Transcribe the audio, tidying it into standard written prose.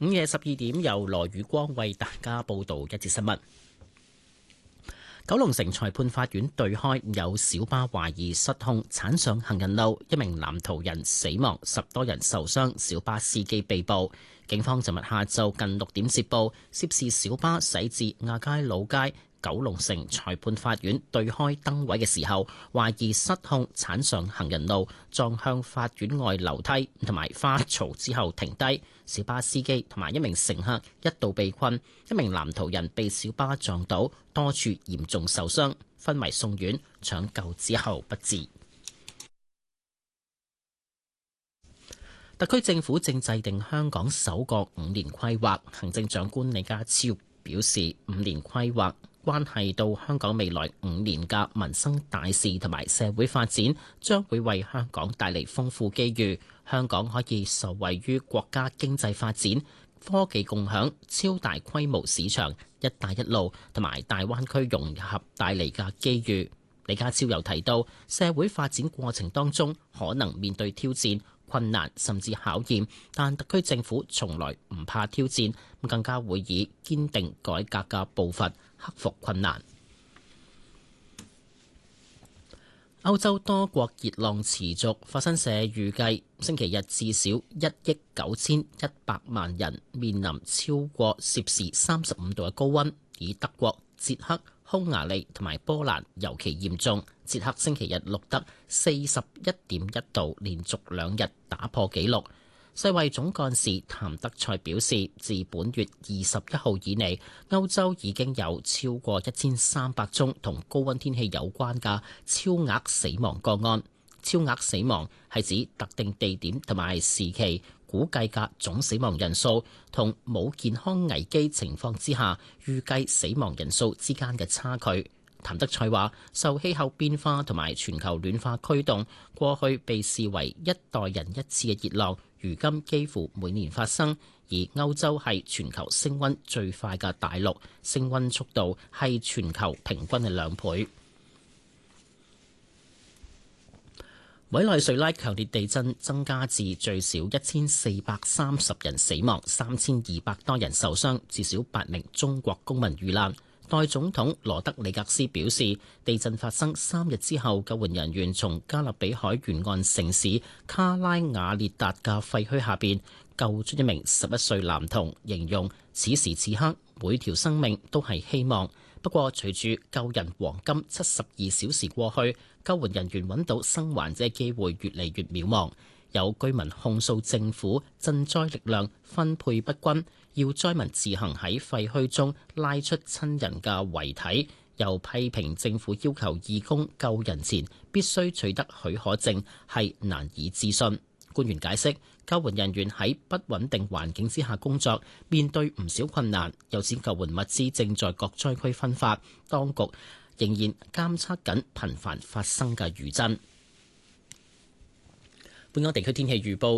午夜12點，由羅宇光為大家報道一節新聞。九龍城裁判法院對開有小巴懷疑失控鏟上行人路，一名男途人死亡，10多人受傷，小巴司機被捕。警方昨日下晝近6點接報，涉事小巴駛至亞皆老街九龍城裁判法院對開燈位嘅時候，懷疑失控鏟上行人路，撞向法院外樓梯同埋花槽之後停低。小巴司機同埋一名乘客一度被困，一名男途人被小巴撞倒，多處嚴重受傷，昏迷送院，搶救之後不治。特區政府正制定香港首個5年規劃，行政長官李家超表示，5年規劃關係到香港未來5年嘅民生大事同埋社會發展，將會為香港帶嚟豐富機遇。香港可以受惠於國家經濟發展、科技共享、超大規模市場、一帶一路同埋大灣區融合帶嚟嘅機遇。李家超又提到，社會發展過程當中可能面對挑戰、困難甚至考驗，但特區政府從來唔怕挑戰，更加會以堅定改革嘅步伐克服困難。歐洲多國熱浪持續，法新社預計星期日至少1億9100萬人面臨超過攝氏35度嘅高溫，以德國、捷克、匈牙利同埋波蘭尤其嚴重。捷克星期日錄得41.1度，連續2日打破紀錄。世衛總幹事譚德塞表示，自本月21號以嚟，歐洲已經有超過1300宗同高溫天氣有關嘅超額死亡個案。超額死亡係指特定地點同埋時期估計嘅總死亡人數同冇健康危機情況之下預計死亡人數之間嘅差距。譚德塞話，受氣候變化同埋全球暖化驅動，過去被視為一代人一次嘅熱浪，如今幾乎每年發生。而歐洲係全球升溫最快嘅大陸，升溫速度係全球平均嘅2倍。委內瑞拉強烈地震增加至最少1430人死亡，3200多人受傷，至少8名中國公民遇難。代總統羅德里格斯表示，地震發生3日之後，救援人員從加勒比海沿岸城市卡拉瓦列達嘅廢墟下邊救出一名11歲男童，形容此時此刻每條生命都係希望。不過，隨住救人黃金72小時過去，救援人員揾到生還者嘅機會越嚟越渺茫。有居民控訴政府賑災力量分配不均，要災民自行喺廢墟中拉出親人嘅遺體，又批評政府要求義工救人前必須取得許可證係難以置信。官員解釋，救援人員喺不穩定環境之下工作，面對唔少困難，有指救援物資正在各災區分發，當局仍然監測緊頻繁發生嘅餘震。本港地區天氣預報。